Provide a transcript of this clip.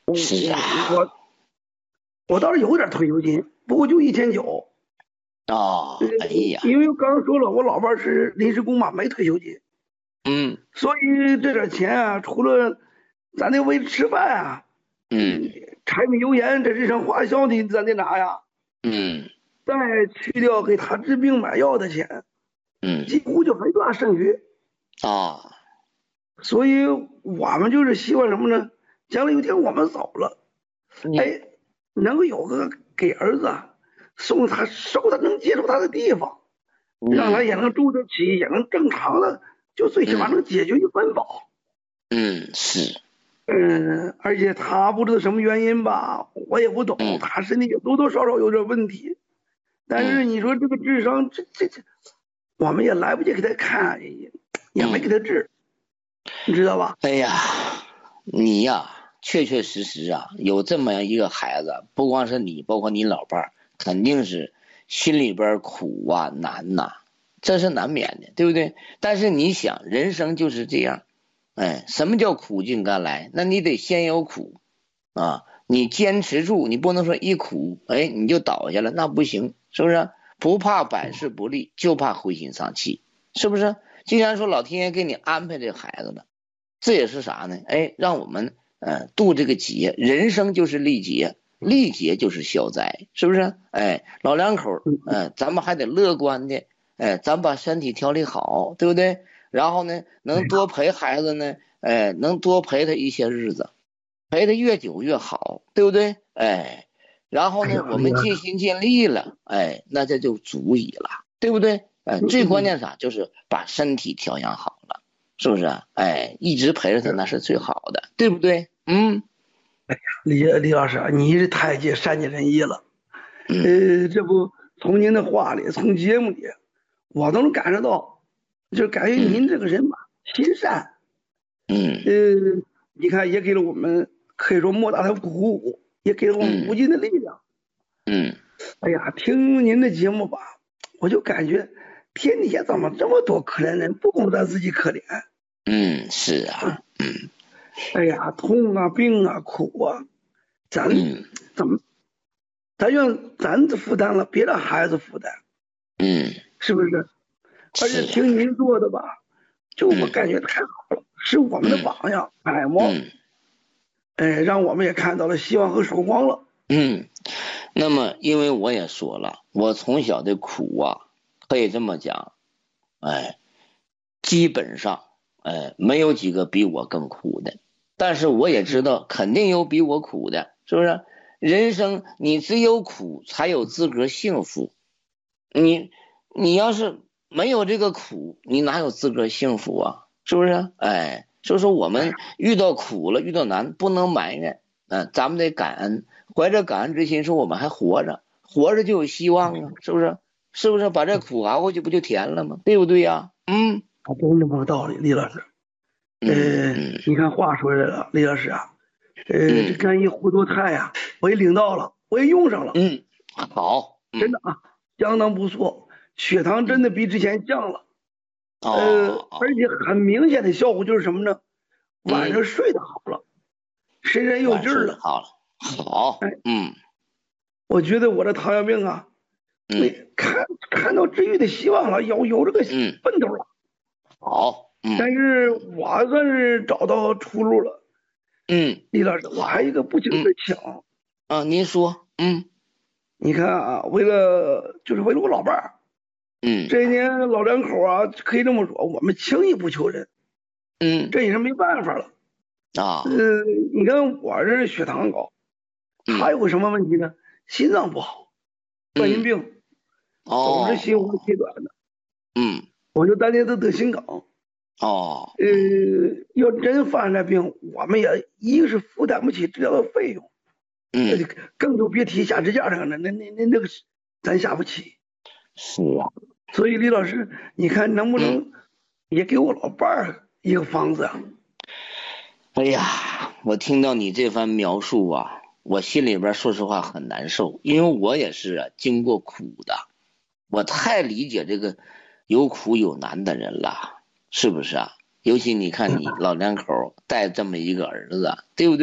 我是啊。 我我倒是有点退休金，不过就1900。 哦，哎呀。 因为我刚刚说了，我老伴儿是临时工嘛，没退休金， 嗯所以这点钱啊，除了咱得为吃饭啊， 嗯柴米油盐这日常花销的咱得拿呀， 嗯再去掉给他治病买药的钱，几嗯。 乎就没多大剩余。 啊。 所以我们就是希望什么呢？将来有一天我们走了， 嗯哎，能够有个给儿子送他收他能接受他的地方，让他嗯也能住得起，也能正常的，就最起码嗯能解决一温饱。 嗯。是。 而且他不知道什么原因吧，我也不懂， 嗯他身体也多多少少有点问题。但是嗯你说这个智商，这，我们也来不及给他看，也没给嗯。 他治，你知道吧？ 哎呀，你呀，确确实实啊，有这么样一个孩子，不光是你，包括你老伴儿，肯定是心里边苦啊难呐、这是难免的，对不对？但是你想，人生就是这样，哎，什么叫苦尽甘来？那你得先有苦啊，你坚持住，你不能说一苦，哎，你就倒下了，那不行，是不是？不怕百事不利，就怕灰心丧气，是不是？既然说老天爷给你安排这个孩子了。这也是啥呢？哎，让我们渡这个劫，人生就是历劫，历劫就是消灾，是不是？哎，老两口咱们还得乐观的，哎，咱把身体调理好，对不对？然后呢，能多陪孩子呢，哎，能多陪他一些日子，陪他越久越好，对不对？哎，然后呢， 哎呀， 我们尽心尽力了，哎，那这就足矣了，对不对？哎，最关键啥？就是把身体调养好了。是不是啊？哎，一直陪着他那是最好的，对不对？嗯李老师啊，你是太善解人意了。 嗯这不从您的话里，从节目里，我都能感受到，就感觉嗯您这个人吧，心善。 嗯你看也给了我们可以说莫大的鼓舞，也给了我们无嗯尽的力量。 嗯哎呀，听您的节目吧，我就感觉天底下怎么这么多可怜人，不光咱自己可怜。 嗯。是啊。嗯哎呀，痛啊，病啊，苦啊，咱嗯怎么，咱愿咱负担了，别让孩子负担， 嗯。 是不是？而且是啊。 听您做的吧，就我嗯感觉太好了，是我们的嗯榜样楷模。 嗯让我们也看到了希望和曙光了。 嗯。那么，因为我也说了，我从小的苦啊，可以这么讲，哎，基本上，没有几个比我更苦的。但是我也知道，肯定有比我苦的，是不是？人生你只有苦，才有资格幸福。你你要是没有这个苦，你哪有资格幸福啊？是不是？哎，所以说我们遇到苦了，遇到难，不能埋怨，咱们得感恩，怀着感恩之心，说我们还活着，活着就有希望啊，是不是？是不是把这苦熬过去，不就甜了吗？对不对呀？嗯啊，真的有道理，李老师。 嗯嗯你看话说来了，李老师啊，这嗯干一糊涂菜呀，我也领到了，我也用上了， 嗯。好。嗯真的啊，相当不错，血糖真的比之前降了。 哦。 而且很明显的效果就是什么呢？晚嗯。 上睡得好了，神神有晚劲儿了。 睡好了。好。 哎， 嗯我觉得我的糖尿病啊， 嗯看到治愈的希望了，有这个嗯。 奔头了。 好。嗯但是我算是找到出路了。 嗯。 李老师，我还有好。 一个不情嗯之请。 您说。嗯你看啊，就是为了我老伴儿， 嗯这一年老两口啊，可以这么说，我们轻易不求人， 嗯。 这也是没办法了。呃， 啊。 你看我这血糖高，他嗯有个什么问题呢？心脏不好，冠心嗯。 病，总是心哦。 慌气短的， 嗯。 我就担心他得心梗。 哦。嗯。 要真犯了病，我们也一个是负担不起治疗的费用， 嗯。 更就别提下支架上了，那个咱下不起。 是啊。 所以李老师，你看能不嗯。 能也给我老伴儿一个房子啊？ 哎呀，我听到你这番描述啊，我心里边说实话很难受，因为我也是经过苦的，我太理解这个有苦有难的人了，是不是啊？尤其你看你老两口带这么一个儿子，对不对？